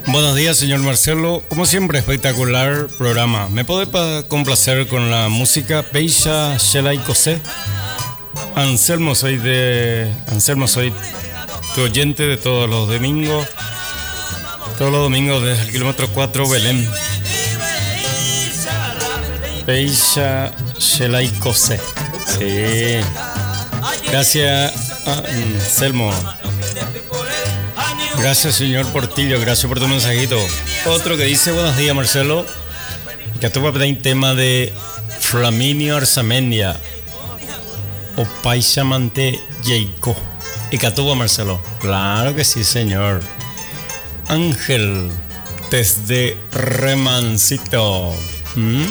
Buenos días, señor Marcelo. Como siempre, espectacular programa. ¿Me puede complacer con la música Peisha Shelai Kosé? Anselmo, soy tu oyente de todos los domingos. Todos los domingos desde el kilómetro 4, Belén. Peisha Shelai Kosé. Sí. Gracias, Anselmo. Gracias, señor Portillo, gracias por tu mensajito. Otro que dice, buenos días, Marcelo. Y que tú vas a pedir un tema de Flaminio Arzamendia o Paishamante Yeiko. Y que tú, Marcelo. Claro que sí, señor. Ángel, desde Remancito.